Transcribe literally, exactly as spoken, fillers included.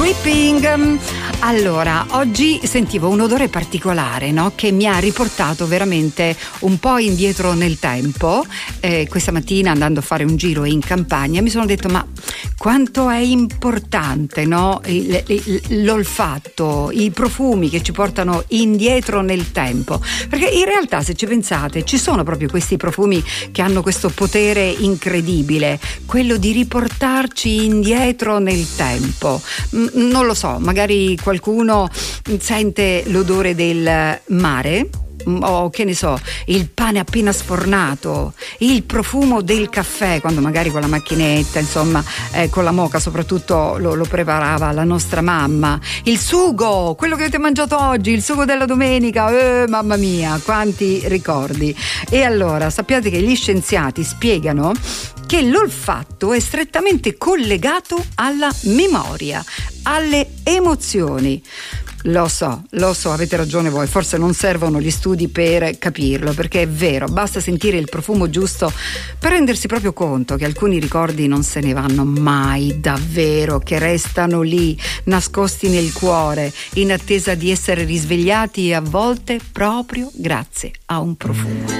Sweeping. Allora, oggi sentivo un odore particolare, no? Che mi ha riportato veramente un po' indietro nel tempo. Eh, questa mattina, andando a fare un giro in campagna, mi sono detto: ma quanto è importante, no? Il, il, l'olfatto, i profumi che ci portano indietro nel tempo. Perché in realtà, se ci pensate, ci sono proprio questi profumi che hanno questo potere incredibile, quello di riportarci indietro nel tempo. Non lo so, magari qualcuno sente l'odore del mare, o che ne so, il pane appena sfornato, il profumo del caffè, quando magari con la macchinetta, insomma, eh, con la moka soprattutto lo, lo preparava la nostra mamma, il sugo, quello che avete mangiato oggi, il sugo della domenica, eh, mamma mia, quanti ricordi. E allora sappiate che gli scienziati spiegano che l'olfatto è strettamente collegato alla memoria, alle emozioni. Lo so, lo so, avete ragione voi, forse non servono gli studi per capirlo, perché è vero, basta sentire il profumo giusto per rendersi proprio conto che alcuni ricordi non se ne vanno mai davvero, che restano lì, nascosti nel cuore, in attesa di essere risvegliati, a volte proprio grazie a un profumo.